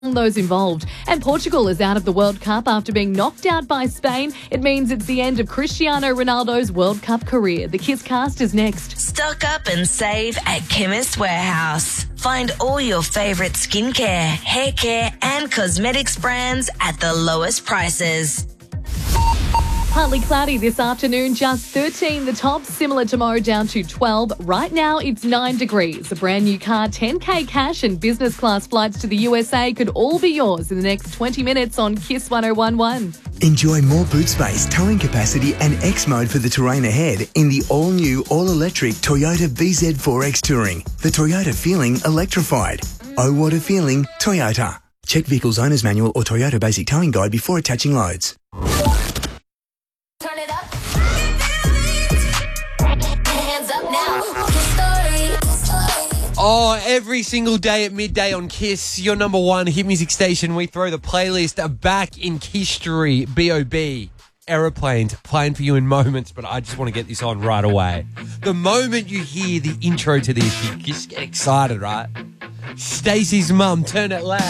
those involved. And Portugal is out of the World Cup after being knocked out by Spain. It means it's the end of Cristiano Ronaldo's World Cup career. The Kiss Cast is next. Stock up and save at Chemist Warehouse. Find all your favourite skincare, hair care and cosmetics brands at the lowest prices. Partly cloudy this afternoon, just 13 the top, similar tomorrow down to 12. Right now it's 9 degrees. A brand new car, 10k cash and business class flights to the USA could all be yours in the next 20 minutes on Kiss 1011. Enjoy more boot space, towing capacity and X mode for the terrain ahead in the all-new, all-electric Toyota BZ4X Touring. The Toyota feeling electrified. Oh, what a feeling, Toyota. Check vehicle's owner's manual or Toyota basic towing guide before attaching loads. Turn it up. Hands up now. Oh, every single day at midday on Kiss, your number one hit music station, we throw the playlist back in history. B.O.B. Aeroplanes playing for you in moments, but I just want to get this on right away. The moment you hear the intro to this, you just get excited, right? Stacey's mum, turn it loud.